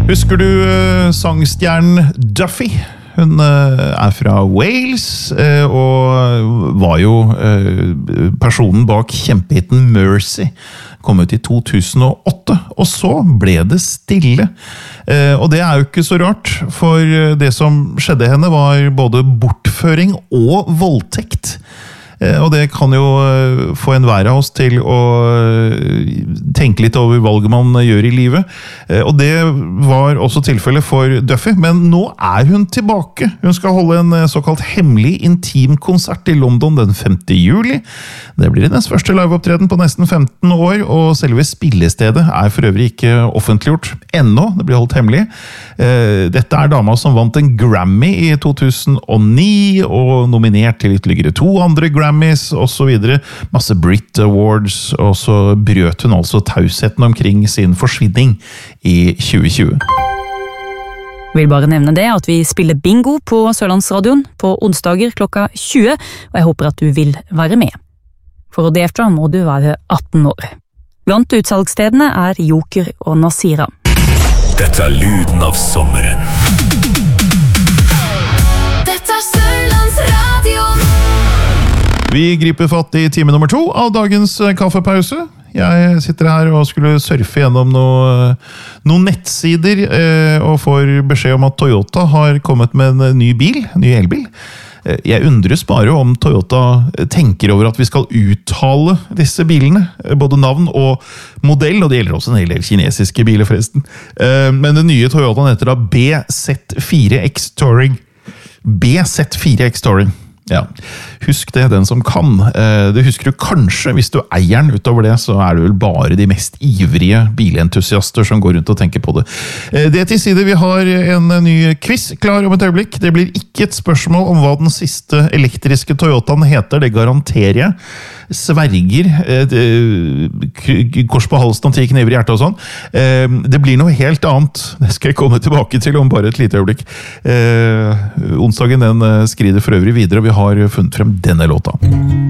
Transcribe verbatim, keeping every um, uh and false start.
Husker du uh, sangstjernen Duffy? Hun uh, er fra Wales uh, og var jo uh, personen bak kjempehiten Mercy. Kom ut i to tusen og åtte, og så ble det stille. Uh, og det er jo ikke så rart, for det som skjedde henne var både bortføring og voldtekt. Og det kan jo få en hver av oss til å tenke litt over valget man gjør i livet. Og det var også tilfellet for Duffy, men nå er hun tilbake. Hun skal holde en såkalt hemmelig intimkonsert i London den femte juli. Det blir hennes første liveopptreden på nesten femten år, og selve spillestedet er for øvrig ikke offentliggjort ennå. Det blir holdt hemmelig. Dette er dama som vant en Grammy i to tusen og ni, og nominert til ytterligere to andre Grammys, og så videre. Masse Brit Awards, og så brøt hun altså tausheten omkring sin forsvinning i tjue tjue. Vil bare nevne det at vi spiller bingo på Sørlandsradioen på onsdager klokka tjue, og jeg håper at du vil være med. For å delta må du være atten år. Blant utsalgsstedene er Joker og Nasira. Dette er lyden av sommeren. Dette er Sørlandsradioen. Vi griper fatt i time nummer to av dagens kaffepause. Jeg sitter her og skulle surfe gjennom noen noe nettsider eh, og får beskjed om at Toyota har kommet med en ny bil, en ny elbil. Jeg undres bare om Toyota tenker over at vi skal uttale disse bilene, både navn og modell, og det gjelder også en hel del kinesiske biler forresten. Men den nye Toyotaen heter da B Z fire X Touring. B Z fire X Touring. Ja, husk det, den som kan. Det husker du kanskje, hvis du eier den. Utover det så er det vel bare de mest ivrige bilentusiaster som går rundt og tenker på det. Det til side, vi har en ny quiz klar om et øyeblikk. Det blir ikke et spørsmål om hva den siste elektriske Toyotaen heter, det garanterer jeg. Sverger, kors på halsen og ti kniver i hjertet og sånn. Det blir noe helt annet. Det skal jeg komme tilbake til om bare et lite øyeblikk. Onsdagen den skrider for øvrig videre, og vi har funnet frem denne låta.